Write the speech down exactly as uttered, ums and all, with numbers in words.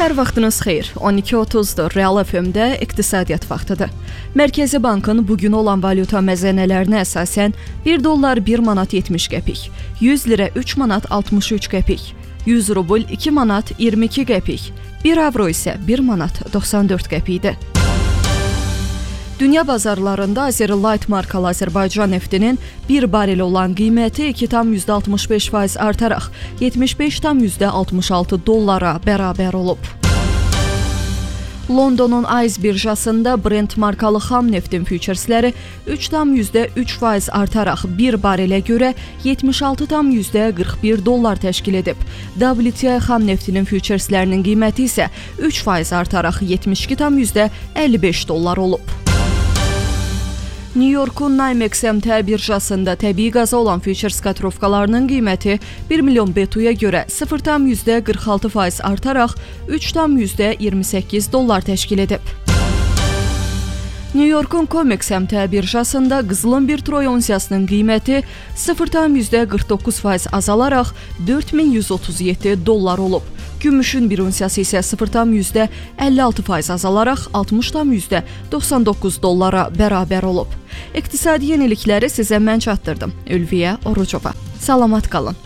Hər vaxtınız xeyir. on iki otuzdur. Real F M-də iqtisadiyyat vaxtıdır. Mərkəzi Bankın bugün olan valyuta məzənələrinə əsasən bir dollar bir manat yetmiş qəpik, yüz lirə üç manat altmış üç qəpik, yüz rubl iki manat iyirmi iki qəpik, bir avro isə bir manat doxsan dörd qəpikdir. Dünya bazarlarında Azerlight markalı Azərbaycan neftinin bir barel olan qiyməti iki tam yüzdə altmış beş faiz artaraq yetmiş beş tam yüzdə altmış altı dollara bərabər olub. Londonun Ayz birjasında Brent markalı xam neftin füturesləri üç tam yüzdə üç faiz artaraq bir barelə görə yetmiş altı tam yüzdə qırx bir dollar təşkil edib. W T I xam neftinin fütureslərinin qiyməti isə üç faiz artaraq yetmiş iki tam yüzdə əlli beş dollar olub. New Yorkun Nymex M T birjasında təbii qaza olan futures kotirovkalarının qiyməti bir milyon B T U-ya görə sıfır tam yüzdə qırx altı faiz artaraq üç tam yüzdə iyirmi səkkiz dollar təşkil edib. New Yorkun Comex M T birjasında qızılın bir troy onsiyasının qiyməti sıfır tam yüzdə qırx doqquz faiz azalaraq dörd min yüz otuz yeddi dollar olub. Gümüşün bir onsiyası isə sıfır tam yüzdə əlli altı faiz azalaraq altmış tam yüzdə doxsan doqquz dollara bərabər olub. İqtisadi yenilikləri sizə mən çatdırdım. Ülviyə Orucova. Salamat qalın.